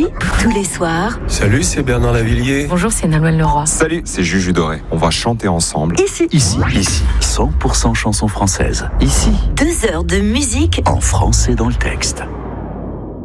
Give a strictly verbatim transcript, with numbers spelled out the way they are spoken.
tous les soirs. Salut, c'est Bernard Lavillier. Bonjour, c'est Nolwenn Leroy. Salut, c'est Juju Doré. On va chanter ensemble. Ici. Ici. Ici. cent pour cent chansons françaises. Ici. Deux heures de musique en français dans le texte.